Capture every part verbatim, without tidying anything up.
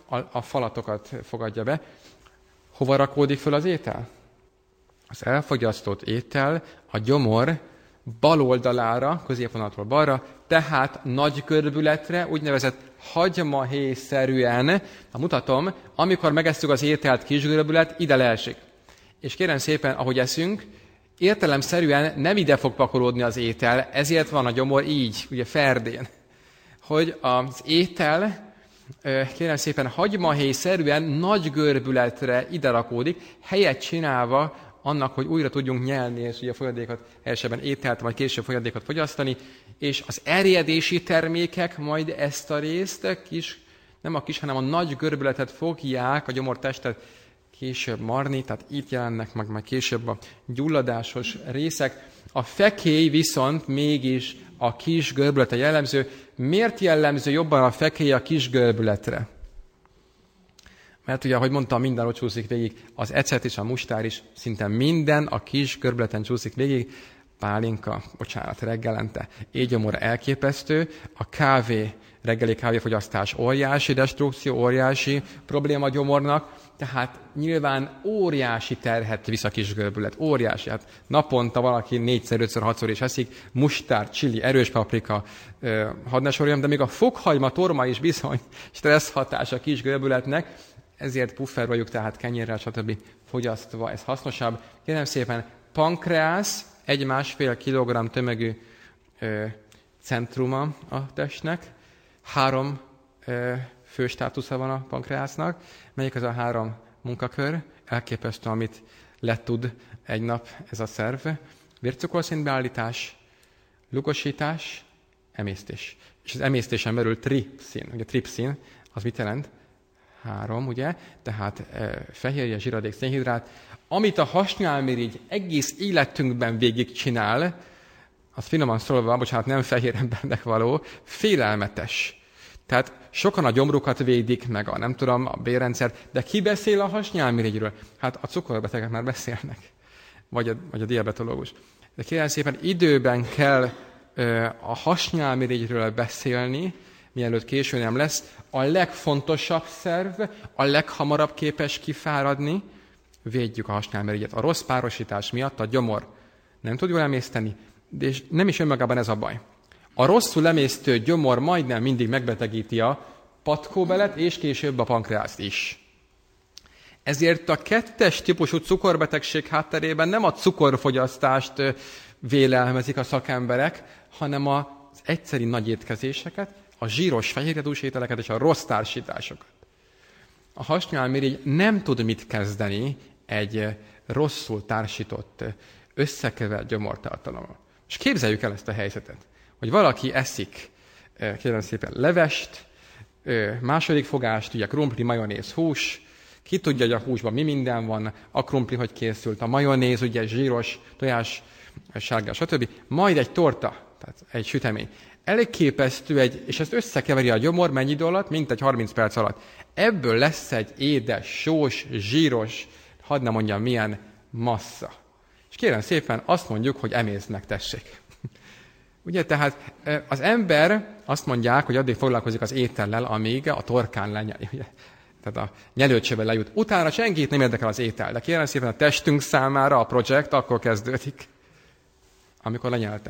a, a falatokat fogadja be. Hova rakódik föl az étel? Az elfogyasztott étel a gyomor bal oldalára, középvonaltól balra, tehát nagy görbületre, úgynevezett hagymahéjszerűen, ha mutatom, amikor megesszük az ételt, kis görbület, ide leesik. És kérem szépen, ahogy eszünk, értelemszerűen nem ide fog pakolódni az étel, ezért van a gyomor így, ugye ferdén. Hogy az étel, kérem szépen, hagymahéjszerűen nagy görbületre ide rakódik, helyet csinálva annak, hogy újra tudjunk nyelni, és ugye a folyadékot, helyesebben ételt, vagy később folyadékot fogyasztani, és az erjedési termékek majd ezt a részt, kis, nem a kis, hanem a nagy görbületet fogják, a gyomortestet később marni, tehát itt jelennek meg majd később a gyulladásos részek. A fekély viszont mégis a kis görbülete jellemző. Miért jellemző jobban a fekély a kis görbületre? Mert ugye, ahogy mondtam, minden ott csúszik végig, az ecet és a mustár is, szinte minden a kis görbületen csúszik végig, pálinka, bocsánat, reggelente, étgyomor elképesztő, a kávé, reggeli kávéfogyasztás óriási destrukció, óriási probléma a gyomornak, tehát nyilván óriási terhet visz a kis görbület, óriási. Hát naponta valaki négyszer, ötször, hatszor is eszik, mustár, csili, erős paprika, euh, hadd ne soroljam, de még a fokhagyma, torma is bizony stressz hatás a kis görbületnek, ezért pufferoljuk, tehát kenyérrel, stb. Fogyasztva, ez hasznosabb. Kérem szépen, pankreász, egy-másfél kilogramm tömegű ö, centruma a testnek, három ö, fő státusza van a pankreásznak, melyik az a három munkakör, elképesztő, amit letud egy nap ez a szerv. Vércukorszint beállítás, lugosítás, emésztés. És az emésztésen belül tripszin. Ugye tripszin, az mit jelent? Három, ugye? Tehát e, fehérje, zsíradék, szénhidrát. Amit a hasnyálmirigy egész életünkben végigcsinál, az finoman szólva, bocsánat, nem fehér embernek való, félelmetes. Tehát sokan a gyomrukat védik, meg a nem tudom, a bérrendszert, de ki beszél a hasnyálmirigyről? Hát a cukorbetegek már beszélnek, vagy a, vagy a diabetológus. De kérem szépen, időben kell ö, a hasnyálmirigyről beszélni, mielőtt késő nem lesz, a legfontosabb szerv, a leghamarabb képes kifáradni, védjük a hasnyálmirigyet. A rossz párosítás miatt a gyomor nem tud jól emészteni, de nem is önmagában ez a baj. A rosszul emésztő gyomor majdnem mindig megbetegíti a patkóbelet, és később a pankreászt is. Ezért a kettes típusú cukorbetegség hátterében nem a cukorfogyasztást vélelmezik a szakemberek, hanem az egyszeri nagy étkezéseket, a zsíros fehérjedús ételeket és a rossz társításokat. A hasnyálmirigy nem tud mit kezdeni egy rosszul társított, összekevert gyomortartalommal. És képzeljük el ezt a helyzetet, hogy valaki eszik, kérem szépen, levest, második fogást, ugye krumpli, majonéz, hús, ki tudja, hogy a húsban mi minden van, a krumpli hogy készült, a majonéz, ugye zsíros, tojás, sárga, stb. Majd egy torta, tehát egy sütemény. Elképesztő egy, és ezt összekeveri a gyomor mennyi idő alatt? Mint egy harminc perc alatt. Ebből lesz egy édes, sós, zsíros, hadd ne mondjam milyen massza. És kérem szépen, azt mondjuk, hogy emésznek, tessék. Ugye, tehát az ember azt mondják, hogy addig foglalkozik az étellel, amíg a torkán lenyeli. Ugye? Tehát a nyelőcsőben lejut. Utána senkit nem érdekel az étel, de kérem szépen a testünk számára a projekt akkor kezdődik, amikor lenyeltem.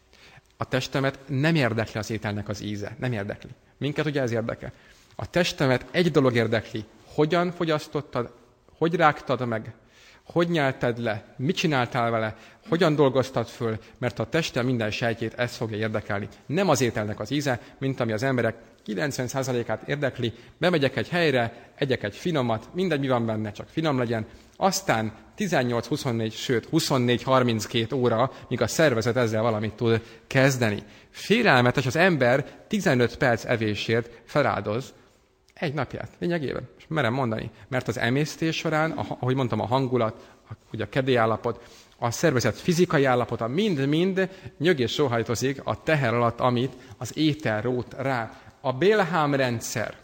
A testemet nem érdekli az ételnek az íze, nem érdekli. Minket ugye ez érdekel. A testemet egy dolog érdekli, hogyan fogyasztottad, hogy rágtad meg, hogy nyelted le, mit csináltál vele, hogyan dolgoztad föl, mert a testem minden sejtjét ez fogja érdekelni. Nem az ételnek az íze, mint ami az emberek kilencven százalékát érdekli, bemegyek egy helyre, egyek egy finomat, mindegy mi van benne, csak finom legyen, aztán tizennyolc huszonnégy, sőt huszonnégy harminckét óra, míg a szervezet ezzel valamit tud kezdeni. Félelmetes, az ember tizenöt perc evésért feláldoz egy napját, lényegében, és merem mondani, mert az emésztés során, ahogy mondtam, a hangulat, ugye a kedélyállapot, a szervezet fizikai állapota mind-mind nyög és sóhajtozik a teher alatt, amit az étel rót rá. A Bélhám rendszer.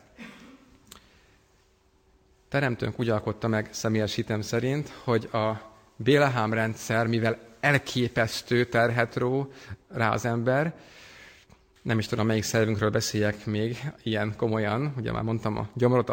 Teremtőnk úgy alkotta meg személyes hitem szerint, hogy a Bélhám rendszer, mivel elképesztő terhet ró rá az ember, nem is tudom, melyik szervünkről beszéljek még ilyen komolyan, ugye már mondtam a gyomrot,